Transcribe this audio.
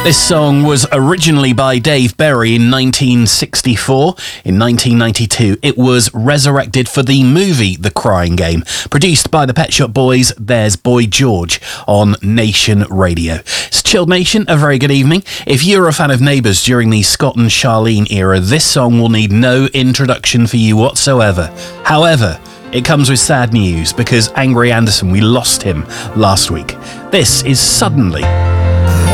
This song was originally by Dave Berry in 1964. In 1992, it was resurrected for the movie The Crying Game, produced by the Pet Shop Boys. There's Boy George on Nation Radio. It's Chilled Nation, a very good evening. If you're a fan of Neighbours during the Scott and Charlene era, this song will need no introduction for you whatsoever. However, it comes with sad news because Angry Anderson, we lost him last week. This is Suddenly